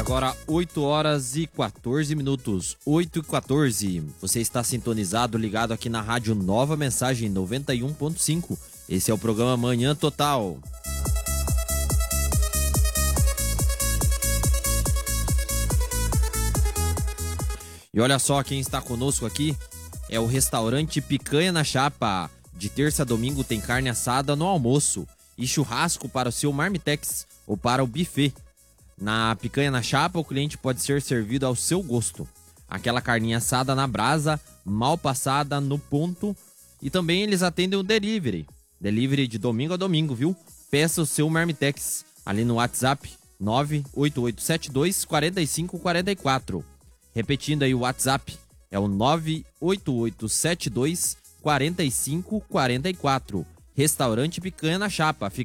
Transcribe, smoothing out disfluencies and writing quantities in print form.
Agora 8 horas e 14 minutos, 8 e 14. Você está sintonizado, ligado aqui na Rádio Nova Mensagem 91.5. Esse é o programa Manhã Total. E olha só quem está conosco aqui, é o restaurante Picanha na Chapa. De terça a domingo tem carne assada no almoço e churrasco para o seu marmitex ou para o buffet. Na Picanha na Chapa, o cliente pode ser servido ao seu gosto. Aquela carninha assada na brasa, mal passada no ponto. E também eles atendem o delivery. Delivery de domingo a domingo, viu? Peça o seu marmitex ali no WhatsApp 98872 4544. Repetindo aí o WhatsApp, é o 98872 4544. Restaurante Picanha na Chapa.